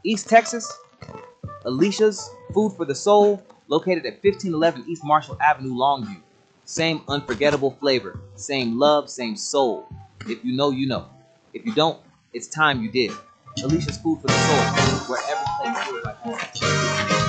East Texas, Alicia's Food for the Soul, located at 1511 East Marshall Avenue, Longview. Same unforgettable flavor, same love, same soul. If you know, you know. If you don't, it's time you did. Alicia's Food for the Soul, where every place feels like home.